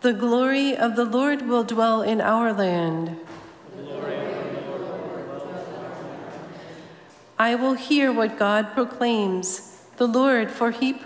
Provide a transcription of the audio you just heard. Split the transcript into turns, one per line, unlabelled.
The glory of the Lord will dwell in our land. I will hear what God proclaims. The Lord, for he